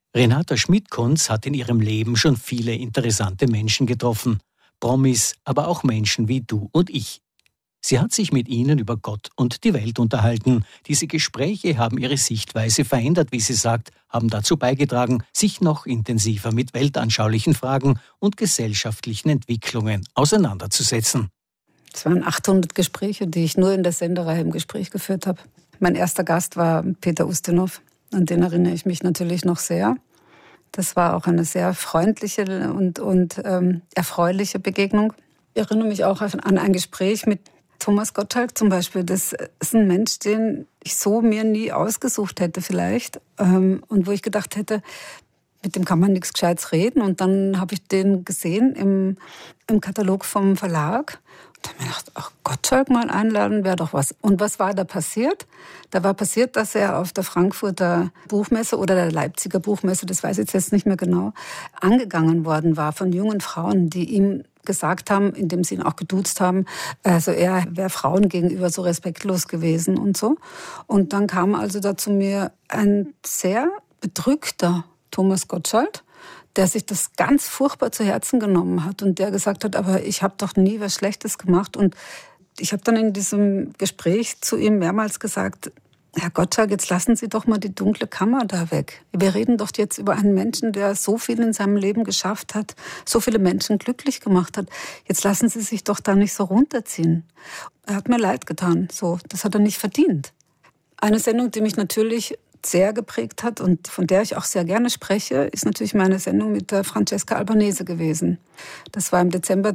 Renata Schmidt-Kunz hat in ihrem Leben schon viele interessante Menschen getroffen. Promis, aber auch Menschen wie du und ich. Sie hat sich mit ihnen über Gott und die Welt unterhalten. Diese Gespräche haben ihre Sichtweise verändert, wie sie sagt, haben dazu beigetragen, sich noch intensiver mit weltanschaulichen Fragen und gesellschaftlichen Entwicklungen auseinanderzusetzen. Es waren 800 Gespräche, die ich nur in der Sendereihe im Gespräch geführt habe. Mein erster Gast war Peter Ustinov, an den erinnere ich mich natürlich noch sehr. Das war auch eine sehr freundliche und erfreuliche Begegnung. Ich erinnere mich auch an ein Gespräch mit Thomas Gottschalk zum Beispiel. Das ist ein Mensch, den ich so mir nie ausgesucht hätte vielleicht. Und wo ich gedacht hätte, mit dem kann man nichts Gescheites reden. Und dann habe ich den gesehen im Katalog vom Verlag. Und da habe ich mir gedacht, ach, Gottschalk mal einladen wäre doch was. Und was war da passiert? Da war passiert, dass er auf der Frankfurter Buchmesse oder der Leipziger Buchmesse, das weiß ich jetzt nicht mehr genau, angegangen worden war von jungen Frauen, die ihm gesagt haben, indem sie ihn auch geduzt haben, also er wäre Frauen gegenüber so respektlos gewesen und so. Und dann kam also da zu mir ein sehr bedrückter Thomas Gottschalk, der sich das ganz furchtbar zu Herzen genommen hat und der gesagt hat, aber ich habe doch nie was Schlechtes gemacht. Und ich habe dann in diesem Gespräch zu ihm mehrmals gesagt, Herr Gottschalk, jetzt lassen Sie doch mal die dunkle Kammer da weg. Wir reden doch jetzt über einen Menschen, der so viel in seinem Leben geschafft hat, so viele Menschen glücklich gemacht hat. Jetzt lassen Sie sich doch da nicht so runterziehen. Er hat mir leid getan, so, das hat er nicht verdient. Eine Sendung, die mich natürlich sehr geprägt hat und von der ich auch sehr gerne spreche, ist natürlich meine Sendung mit der Francesca Albanese gewesen. Das war im Dezember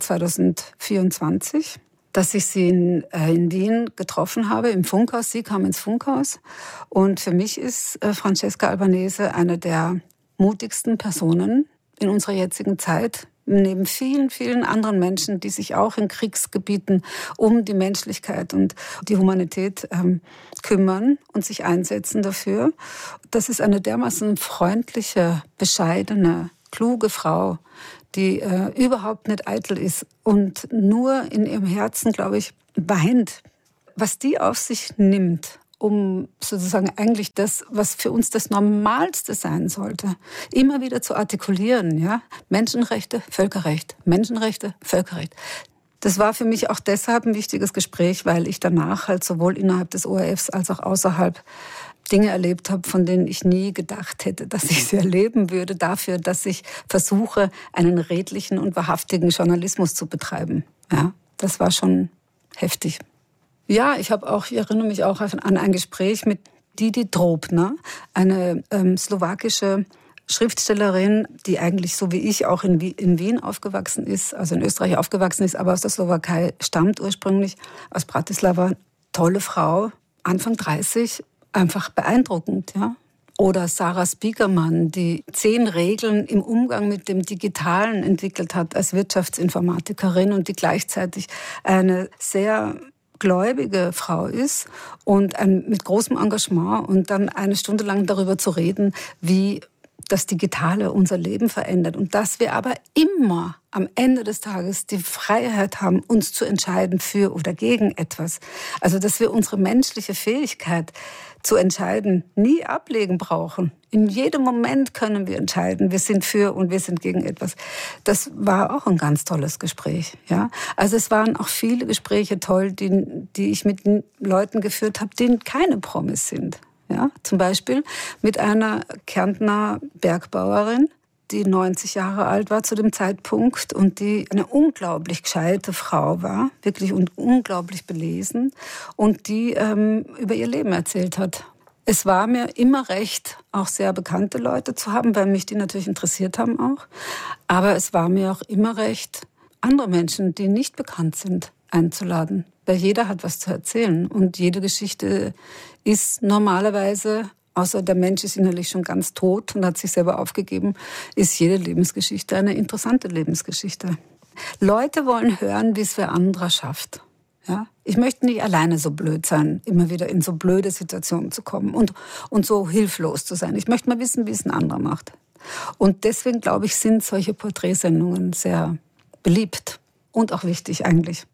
2024. Dass ich sie in Wien getroffen habe, im Funkhaus. Sie kam ins Funkhaus. Und für mich ist Francesca Albanese eine der mutigsten Personen in unserer jetzigen Zeit. Neben vielen, vielen anderen Menschen, die sich auch in Kriegsgebieten um die Menschlichkeit und die Humanität kümmern und sich einsetzen dafür. Das ist eine dermaßen freundliche, bescheidene, kluge Frau, die überhaupt nicht eitel ist und nur in ihrem Herzen, glaube ich, weint. Was die auf sich nimmt, um sozusagen eigentlich das, was für uns das Normalste sein sollte, immer wieder zu artikulieren, ja? Menschenrechte, Völkerrecht, Menschenrechte, Völkerrecht. Das war für mich auch deshalb ein wichtiges Gespräch, weil ich danach halt sowohl innerhalb des ORFs als auch außerhalb Dinge erlebt habe, von denen ich nie gedacht hätte, dass ich sie erleben würde, dafür, dass ich versuche, einen redlichen und wahrhaftigen Journalismus zu betreiben. Ja, das war schon heftig. Ja, ich erinnere mich auch an ein Gespräch mit Didi Drobna, eine slowakische Schriftstellerin, die eigentlich so wie ich auch in Wien aufgewachsen ist, also in Österreich aufgewachsen ist, aber aus der Slowakei stammt ursprünglich, aus Bratislava. Tolle Frau, Anfang 30, einfach beeindruckend, ja. Oder Sarah Spiekermann, die 10 Regeln im Umgang mit dem Digitalen entwickelt hat als Wirtschaftsinformatikerin und die gleichzeitig eine sehr gläubige Frau ist und mit großem Engagement und dann eine Stunde lang darüber zu reden, wie das Digitale unser Leben verändert und dass wir aber immer am Ende des Tages die Freiheit haben, uns zu entscheiden für oder gegen etwas. Also dass wir unsere menschliche Fähigkeit zu entscheiden nie ablegen brauchen. In jedem Moment können wir entscheiden, wir sind für und wir sind gegen etwas. Das war auch ein ganz tolles Gespräch. Ja? Also es waren auch viele Gespräche toll, die ich mit Leuten geführt habe, die keine Promis sind. Ja, zum Beispiel mit einer Kärntner Bergbauerin, die 90 Jahre alt war zu dem Zeitpunkt und die eine unglaublich gescheite Frau war, wirklich und unglaublich belesen und die über ihr Leben erzählt hat. Es war mir immer recht, auch sehr bekannte Leute zu haben, weil mich die natürlich interessiert haben auch. Aber es war mir auch immer recht, andere Menschen, die nicht bekannt sind, einzuladen. Weil jeder hat was zu erzählen und jede Geschichte ist normalerweise, außer der Mensch ist innerlich schon ganz tot und hat sich selber aufgegeben, ist jede Lebensgeschichte eine interessante Lebensgeschichte. Leute wollen hören, wie es wer anderer schafft. Ja? Ich möchte nicht alleine so blöd sein, immer wieder in so blöde Situationen zu kommen und so hilflos zu sein. Ich möchte mal wissen, wie es ein anderer macht. Und deswegen, glaube ich, sind solche Porträtsendungen sehr beliebt und auch wichtig eigentlich.